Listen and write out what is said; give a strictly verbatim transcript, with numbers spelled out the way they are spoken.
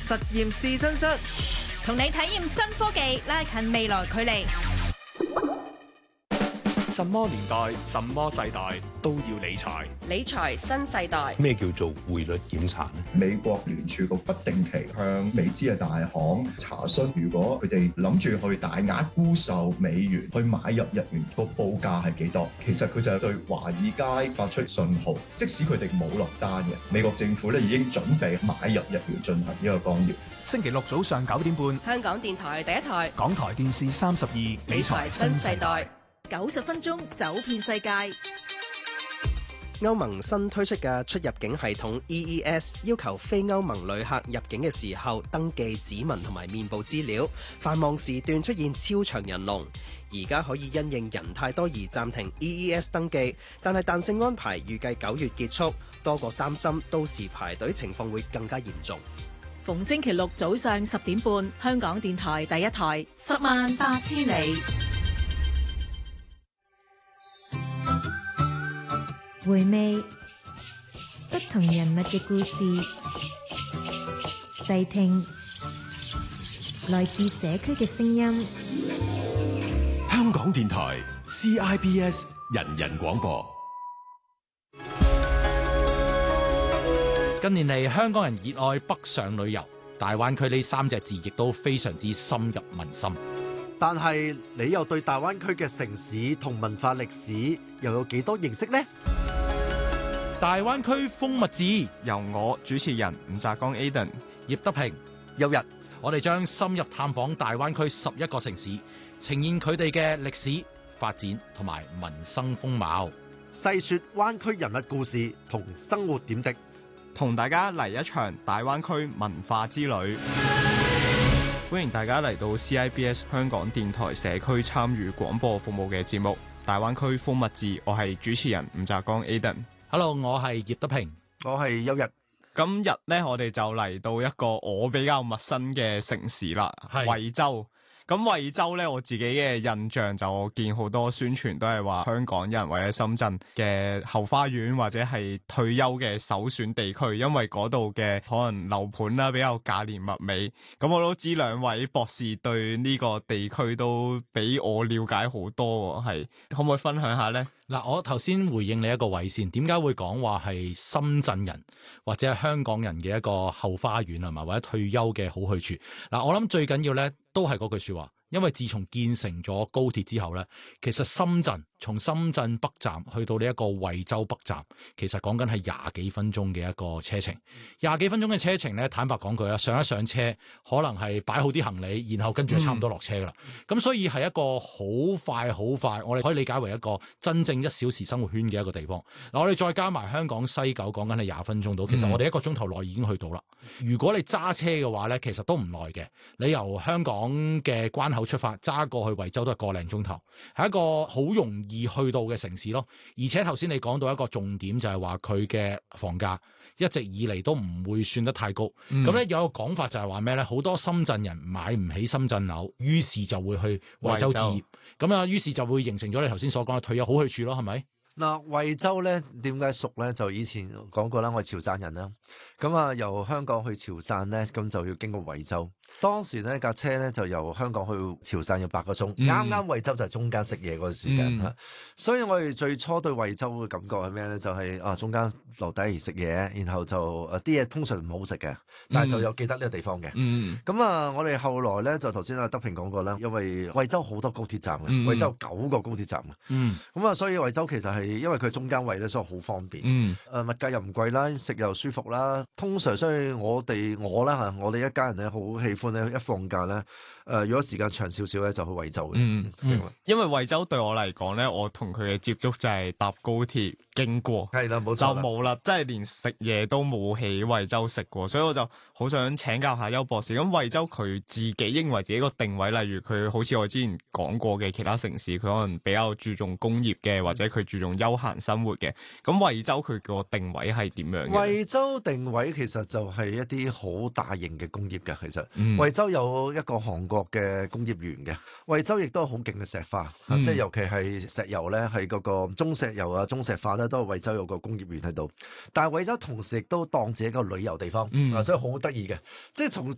實驗試身室， 同你體驗新科技，拉近未來距離。 什麼年代、什麼世代都要理財。 理財新世代。 咩叫做匯率檢查呢？ 美國聯儲局不定期向美資嘅大行查詢，如果佢哋諗住去大額沽售美元，去買入日元，個報價係幾多？其實佢就係對華爾街發出信號，即使佢哋冇落單嘅，美國政府咧已經準備買入日元進行呢個干擾。 星期六早上九點半， 香港電台第一台， 港台電視三十二，理財新世代。 九十分鐘走遍世界。 歐盟新推出嘅出入境系統 E E S 要求非歐盟旅客入境嘅時候登記指紋同埋面部資料，繁忙時段出現超長人龍。而家可以因應人太多而暫停 E E S 登記，但係彈性安排預計九月結束，多個擔心到時排隊情況會更加嚴重。 逢星期六早上十點半，香港電台第一台，十萬八千里。 回味不同人物嘅故事，細聽來自社區嘅聲音。 香港電台 C I B S 人人廣播。 近年嚟，香港人熱愛北上旅遊，大灣區呢三隻字亦都非常之深入民心。 但係你又對大灣區嘅城市同文化歷史又有幾多認識呢？ 大灣區風物誌由我主持人吳澤剛 Aden、 葉德平、 休日， 我哋將深入探訪大灣區十一個城市，呈現佢哋嘅歷史發展同埋民生風貌， 細說灣區人物故事同生活點滴， 同大家嚟一場大灣區文化之旅。歡迎大家嚟到 C I B S 香港電台社區參與廣播服務嘅節目《大灣區風物誌》，我係主持人吳澤剛 Aden。 Hello， 我係葉德平， 我係休日。 今日呢，我哋就嚟到一個我比較陌生嘅城市啦，惠州。咁惠州呢，我自己嘅印象就我見好多宣傳都係話香港人或者深圳嘅後花園或者係退休嘅首選地區，因為嗰度嘅可能樓盤啦比較價廉物美。咁我都知兩位博士對呢個地區都比我了解好多，係可唔可以分享下呢？ 嗱，我頭先回應你一個位先，點解會講話係深圳人或者係香港人嘅一個後花園係嘛，或者退休嘅好去處？嗱，我諗最緊要咧都係嗰句說話，因為自從建成咗高鐵之後咧，其實深圳從深圳北站去到呢一個惠州北站，其實講緊係廿幾分鐘嘅一個車程。廿幾分鐘嘅車程咧，坦白講句啊，上一上車可能係擺好啲行李，然後跟住就差唔多落車噶啦。咁、嗯、所以係一個好快好快，我哋可以理解為一個真正一小時生活圈嘅一個地方。嗱，我哋再加埋香港西九，講緊係廿分鐘到，其實我哋一個鐘頭內已經去到啦。如果你揸車嘅話咧，其實都唔耐嘅。你由香港嘅關口出發，揸過去惠州都係個零鐘頭，係一個好容易去到嘅城市咯。而且頭先你講到一個重點，就係話佢嘅房價一直以嚟都唔會算得太高。咁咧、嗯、有個講法就係話咩咧？好多深圳人買唔起深圳樓，於是就會去惠州置業。咁啊，於是就會形成咗你頭先所講嘅退休好去處咯，係咪？ 嗱，惠州咧點解熟咧？就以前講過啦，我係潮汕人啦。咁啊，由香港去潮汕咧，咁就要經過惠州。當時呢架車咧就由香港去潮汕要八個鐘，啱啱惠州就係中間食嘢嗰個時間嚇。嗯、所以我哋最初對惠州嘅感覺係咩咧？就係、是、啊中間留低嚟食嘢，然後就啲嘢、啊、通常唔好食嘅，但係就有記得呢個地方嘅。咁、嗯、啊，我哋後來咧就頭先阿德平講過啦，因為惠州好多高鐵站嘅，嗯、惠州九個高鐵站嘅。咁、嗯、啊，所以惠州其實係因為佢中間位咧，所以好方便。誒、嗯啊、物價又唔貴啦，食又舒服啦。通常所以我哋我啦嚇，我哋一家人咧好喜歡咧，一放假咧。誒、呃，如果時間長少少咧，就去惠州嘅。 嗯嗯，因為惠州對我嚟講咧，我同佢嘅接觸就係搭高鐵經過， 係啦，冇就冇啦，即係連食嘢都冇喺惠州食過，所以我就好想請教下邱博士。咁惠州佢自己認為自己個定位，例如佢好似我之前講過嘅其他城市，佢可能比較注重工業嘅，或者佢注重休閒生活嘅。咁惠州佢個定位係點樣嘅？ 惠州定位其實就係一啲好大型嘅工業嘅，其實、嗯、惠州有一個韓國嘅工業園嘅，惠州亦都係好勁嘅石化，嗯、即係尤其係石油咧，係嗰個中石油啊、中石化咧，都係惠州有個工業園喺度。但係惠州同時亦都當自己一個旅遊地方，嗯、所以好得意嘅。即係從